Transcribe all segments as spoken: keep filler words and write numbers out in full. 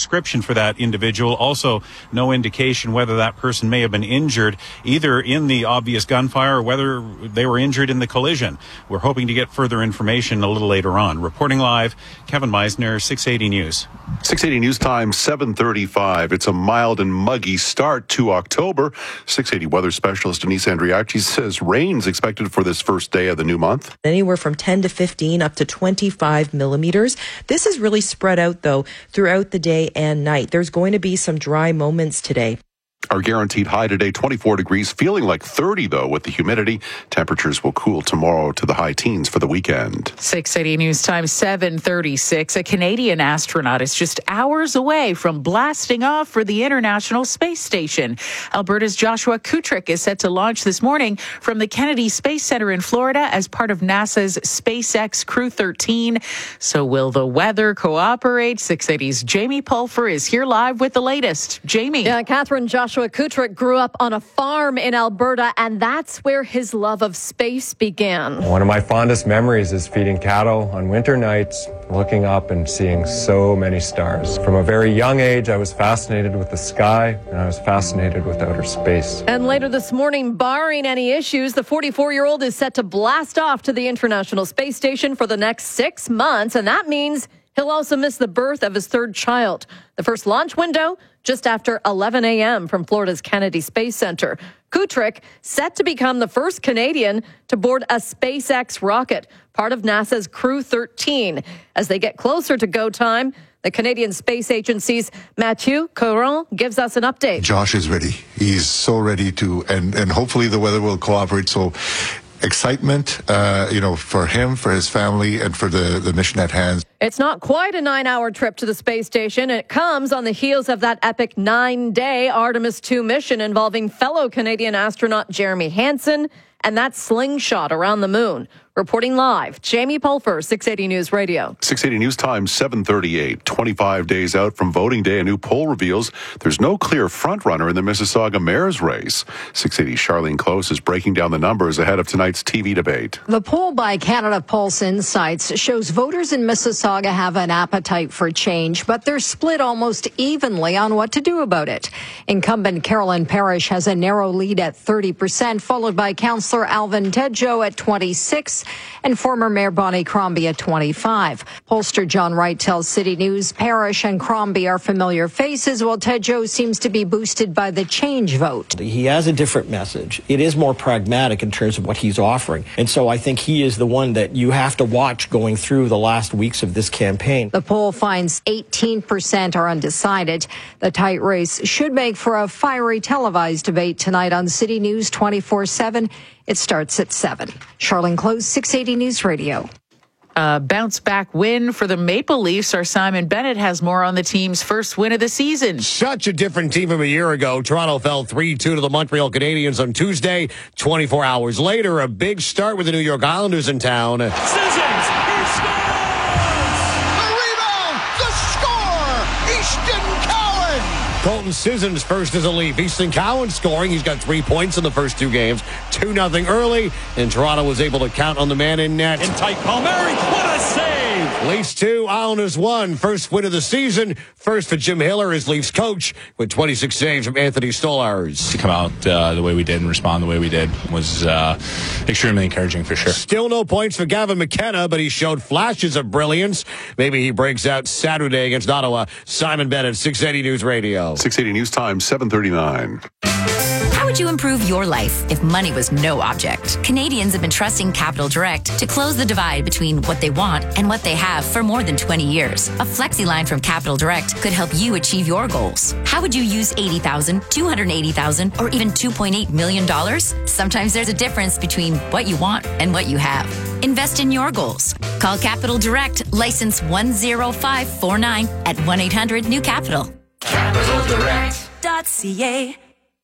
description for that individual. Also, no indication whether that person may have been injured either in the obvious gunfire or whether they were injured in the collision. We're hoping to get further information a little later on. Reporting live, Kevin Meisner, six eighty News. six eighty News Time, seven thirty-five. It's a mild and muggy start to October. six eighty weather specialist Denise Andriacci says rain's expected for this first day of the new month. Anywhere from ten to fifteen up to twenty-five millimeters. This is really spread out, though, throughout the day and night. There's going to be some dry moments today. Our guaranteed high today, twenty-four degrees, feeling like thirty, though, with the humidity. Temperatures will cool tomorrow to the high teens for the weekend. six eighty News Time, seven thirty-six. A Canadian astronaut is just hours away from blasting off for the International Space Station. Alberta's Joshua Kutrick is set to launch this morning from the Kennedy Space Center in Florida as part of NASA's SpaceX Crew thirteen. So will the weather cooperate? six eighty's Jamie Pulfer is here live with the latest. Jamie. Yeah, Catherine, Joshua Kutrick grew up on a farm in Alberta, and that's where his love of space began. One of my fondest memories is feeding cattle on winter nights, looking up and seeing so many stars. From a very young age, I was fascinated with the sky, and I was fascinated with outer space. And later this morning, barring any issues, the forty-four-year-old is set to blast off to the International Space Station for the next six months, and that means he'll also miss the birth of his third child. The first launch window just after eleven a.m. from Florida's Kennedy Space Center. Kutrick set to become the first Canadian to board a SpaceX rocket, part of NASA's Crew thirteen. As they get closer to go time, the Canadian Space Agency's Mathieu Caron gives us an update. Josh is ready. He's so ready to, and, and hopefully the weather will cooperate. So excitement, uh, you know, for him, for his family, and for the, the mission at hand. It's not quite a nine-hour trip to the space station. It comes on the heels of that epic nine-day Artemis two mission involving fellow Canadian astronaut Jeremy Hansen and that slingshot around the moon. Reporting live, Jamie Pulfer, six eighty News Radio. six eighty News Time, seven thirty-eight. twenty-five days out from voting day, a new poll reveals there's no clear frontrunner in the Mississauga mayor's race. six eighty Charlene Close is breaking down the numbers ahead of tonight's T V debate. The poll by Canada Pulse Insights shows voters in Mississauga have an appetite for change, but they're split almost evenly on what to do about it. Incumbent Carolyn Parrish has a narrow lead at thirty percent, followed by Councillor Alvin Tedjo at twenty-six and former Mayor Bonnie Crombie at twenty-five. Pollster John Wright tells City News Parrish and Crombie are familiar faces, while Tedjo seems to be boosted by the change vote. He has a different message. It is more pragmatic in terms of what he's offering. And so I think he is the one that you have to watch going through the last weeks of this campaign. The poll finds eighteen percent are undecided. The tight race should make for a fiery televised debate tonight on City News twenty-four seven. It starts at seven. Charlene Close, six eighty News Radio. A bounce-back win for the Maple Leafs. Our Simon Bennett has more on the team's first win of the season. Such a different team from a year ago. Toronto fell three two to the Montreal Canadiens on Tuesday. twenty-four hours later, a big start with the New York Islanders in town. Sissons, he scores! The rebound, the score! Easton Cowan! Colton Sissons first as a Leaf. Easton Cowan scoring. He's got three points in the first two games. two nothing early, and Toronto was able to count on the man in net. In tight, Palmieri, what a save! Leafs two, Islanders one. First win of the season. First for Jim Hiller as Leafs coach, with twenty-six saves from Anthony Stolarz. To come out uh, the way we did and respond the way we did was uh, extremely encouraging for sure. Still no points for Gavin McKenna, but he showed flashes of brilliance. Maybe he breaks out Saturday against Ottawa. Simon Bennett, six eighty News Radio. six eighty News Time, seven thirty-nine. How would you improve your life if money was no object? Canadians have been trusting Capital Direct to close the divide between what they want and what they have for more than twenty years. A flexi line from Capital Direct could help you achieve your goals. How would you use eighty thousand dollars, two hundred eighty thousand dollars, or even two point eight million dollars? Sometimes there's a difference between what you want and what you have. Invest in your goals. Call Capital Direct, license one zero five four nine at one eight hundred new capital. capital direct dot c a.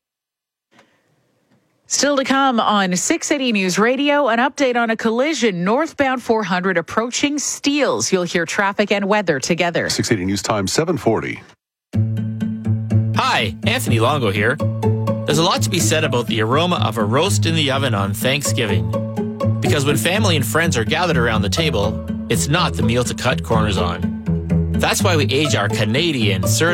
Still to come on six eighty News Radio, an update on a collision northbound four hundred approaching Steeles. You'll hear traffic and weather together. six eighty News Time, seven forty. Hi, Anthony Longo here. There's a lot to be said about the aroma of a roast in the oven on Thanksgiving. Because when family and friends are gathered around the table, it's not the meal to cut corners on. That's why we age our Canadian